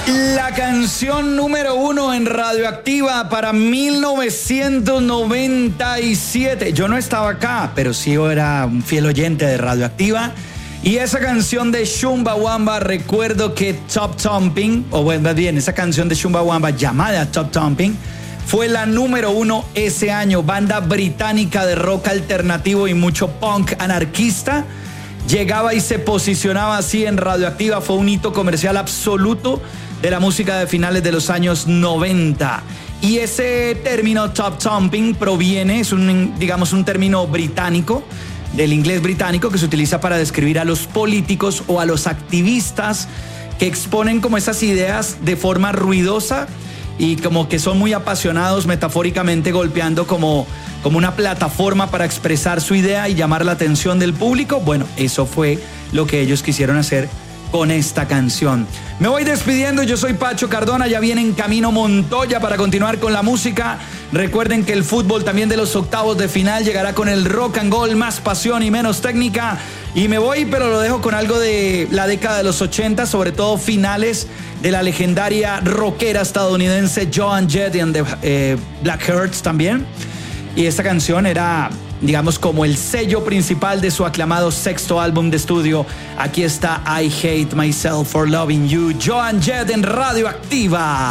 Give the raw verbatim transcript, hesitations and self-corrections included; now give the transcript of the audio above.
La canción número uno en Radioactiva para mil novecientos noventa y siete. Yo no estaba acá, pero sí era un fiel oyente de Radioactiva. Y esa canción de Chumbawamba, recuerdo que Top Thumping, o bueno, más bien, esa canción de Chumbawamba llamada Top Thumping, fue la número uno ese año. Banda británica de rock alternativo y mucho punk anarquista. Llegaba y se posicionaba así en Radioactiva. Fue un hito comercial absoluto de la música de finales de los años noventa. Y ese término Top Thumping proviene, es un, digamos, un término británico, del inglés británico, que se utiliza para describir a los políticos o a los activistas que exponen como esas ideas de forma ruidosa y como que son muy apasionados, metafóricamente golpeando como, como una plataforma para expresar su idea y llamar la atención del público. Bueno, eso fue lo que ellos quisieron hacer con esta canción. Me voy despidiendo, yo soy Pacho Cardona, ya viene en camino Montoya para continuar con la música. Recuerden que el fútbol también de los octavos de final llegará con el rock and roll, más pasión y menos técnica. Y me voy, pero lo dejo con algo de la década de los ochenta, sobre todo finales de la legendaria rockera estadounidense Joan Jett y the eh, Blackhearts también. Y esta canción era, digamos, como el sello principal de su aclamado sexto álbum de estudio. Aquí está I Hate Myself for Loving You, Joan Jett en Radioactiva.